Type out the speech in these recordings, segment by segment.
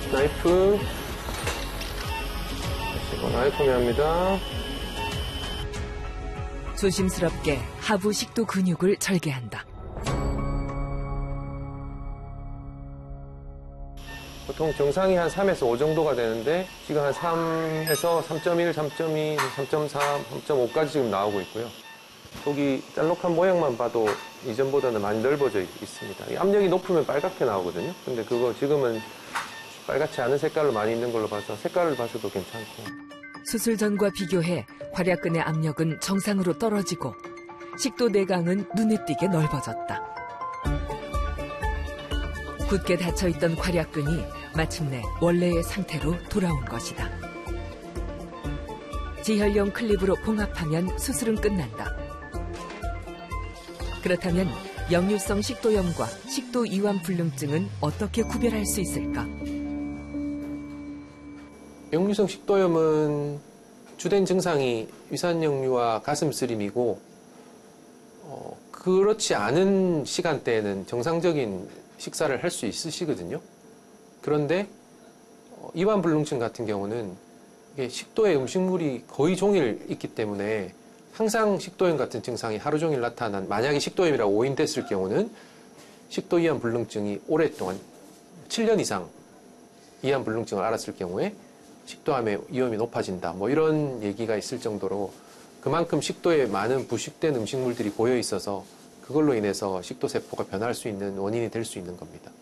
나이프. 나이프면 합니다. 조심스럽게 하부 식도 근육을 절개한다. 보통 정상이 한 3에서 5 정도가 되는데 지금 한 3에서 3.1, 3.2, 3.3, 3.5까지 지금 나오고 있고요. 여기 짤록한 모양만 봐도 이전보다는 많이 넓어져 있습니다. 압력이 높으면 빨갛게 나오거든요. 근데 그거 지금은 빨갛지 않은 색깔로 많이 있는 걸로 봐서 색깔을 봐서도 괜찮고. 수술 전과 비교해 괄약근의 압력은 정상으로 떨어지고 식도 내강은 눈에 띄게 넓어졌다. 굳게 닫혀있던 괄약근이 마침내 원래의 상태로 돌아온 것이다. 지혈용 클립으로 봉합하면 수술은 끝난다. 그렇다면 역류성 식도염과 식도 이완 불능증은 어떻게 구별할 수 있을까? 역류성 식도염은 주된 증상이 위산역류와 가슴 쓰림이고 그렇지 않은 시간대에는 정상적인 식사를 할 수 있으시거든요. 그런데 이완 불능증 같은 경우는 이게 식도에 음식물이 거의 종일 있기 때문에 항상 식도염 같은 증상이 하루 종일 나타난, 만약에 식도염이라고 오인됐을 경우는 식도 이완 불능증이 오랫동안 7년 이상 이완 불능증을 앓았을 경우에 식도암의 위험이 높아진다. 뭐 이런 얘기가 있을 정도로 그만큼 식도에 많은 부식된 음식물들이 고여 있어서 그걸로 인해서 식도세포가 변할 수 있는 원인이 될 수 있는 겁니다.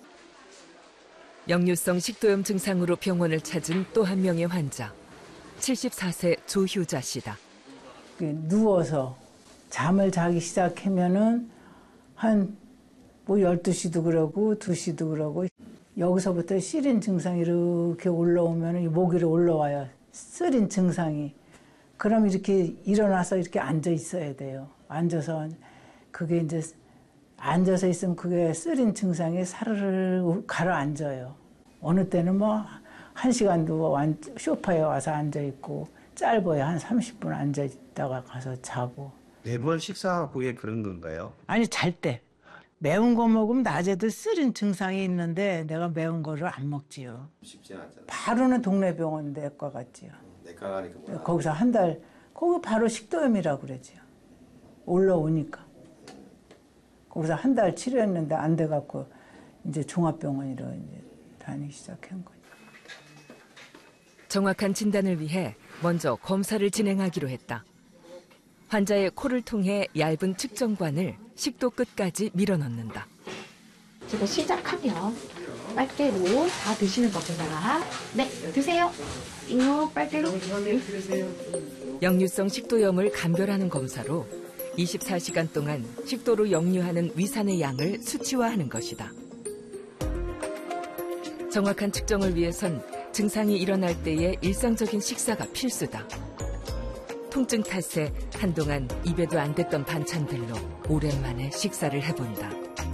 역류성 식도염 증상으로 병원을 찾은 또 한 명의 환자, 74세 조효자 씨다. 누워서 잠을 자기 시작하면은 한 12시도 그러고 2시도 그러고 여기서부터 시린 증상이 이렇게 올라오면 목 위로 올라와요. 쓰린 증상이. 그럼 이렇게 일어나서 이렇게 앉아 있어야 돼요. 앉아서 그게 이제 앉아서 있으면 그게 쓰린 증상이 사르르 가라앉아요. 어느 때는 뭐 1시간도 소파에 와서 앉아 있고 짧아요. 한 30분 앉아 있다가 가서 자고. 매번 식사 후에 그런 건가요? 아니 잘 때. 매운 거 먹으면 낮에도 쓰린 증상이 있는데 내가 매운 거를 안 먹지요. 쉽지 않잖아요. 바로는 동네 병원 내과 갔지요. 내과 가니까 거기서 한 달, 거기 바로 식도염이라고 그러지요. 올라오니까. 거기서 한 달 치료했는데 안 돼갖고 이제 종합병원으로 이제 다니기 시작한 거죠. 정확한 진단을 위해 먼저 검사를 진행하기로 했다. 환자의 코를 통해 얇은 측정관을 식도 끝까지 밀어넣는다. 제가 시작하면 빨대로 다 드시는 겁니다. 네, 드세요. 이거 빨대로. 역류성 식도염을 감별하는 검사로 24시간 동안 식도로 역류하는 위산의 양을 수치화하는 것이다. 정확한 측정을 위해선 증상이 일어날 때의 일상적인 식사가 필수다. 통증 탓에 한동안 입에도 안 댔던 반찬들로 오랜만에 식사를 해본다.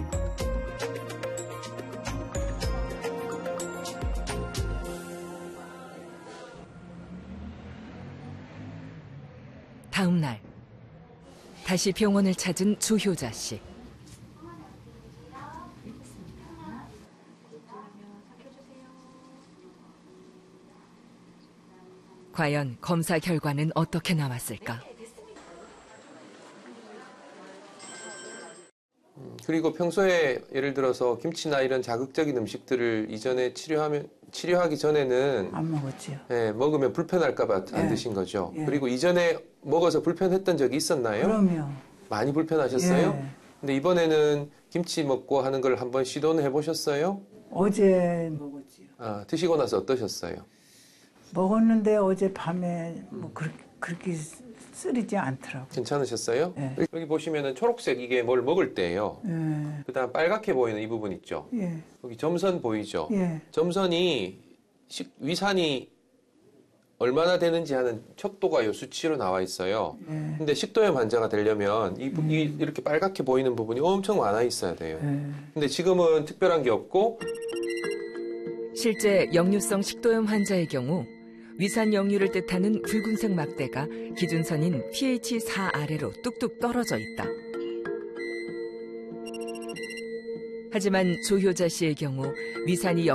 다음 날 다시 병원을 찾은 조효자 씨. 과연 검사 결과는 어떻게 나왔을까? 그리고 평소에 예를 들어서 김치나 이런 자극적인 음식들을 이전에 치료하기 전에는 안 먹었지요. 예, 먹으면 불편할까봐 안 예. 드신 거죠. 예. 그리고 이전에 먹어서 불편했던 적이 있었나요? 그럼요. 많이 불편하셨어요? 예. 근데 이번에는 김치 먹고 하는 걸 한번 시도는 해보셨어요? 어제 먹었지요. 아, 드시고 나서 어떠셨어요? 먹었는데 어제 밤에 뭐 그렇게 쓰리지 않더라고요. 괜찮으셨어요? 예. 여기 보시면은 초록색 이게 뭘 먹을 때예요. 예. 그다음 빨갛게 보이는 이 부분 있죠? 예. 여기 점선 보이죠? 예. 점선이 위산이 얼마나 되는지 하는 척도가 요 수치로 나와 있어요. 예. 근데 식도염 환자가 되려면 이렇게 빨갛게 보이는 부분이 엄청 많아 있어야 돼요. 예. 근데 지금은 특별한 게 없고 실제 역류성 식도염 환자의 경우 위산 역류를 뜻하는 붉은색 막대가 기준선인 pH 4 아래로 뚝뚝 떨어져 있다. 하지만 조효자 씨의 경우 위산이